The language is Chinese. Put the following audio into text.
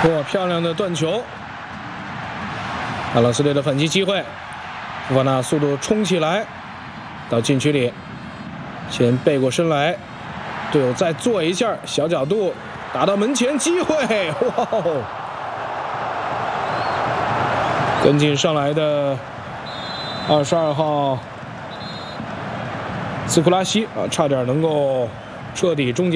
哇，漂亮的断球！阿拉斯队的反击机会，福法纳速度冲起来，到禁区里，先背过身来，队友再做一下小角度，打到门前，机会！哇哦！跟进上来的22号斯库拉西啊，差点能够彻底终结。